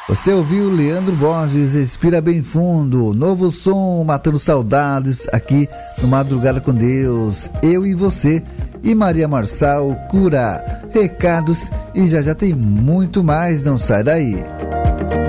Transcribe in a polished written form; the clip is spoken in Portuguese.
Você ouviu Leandro Borges, Respira Bem Fundo, novo som, matando saudades aqui no Madrugada com Deus, eu e você. E Maria Marçal, Cura, recados e já tem muito mais, não sai daí.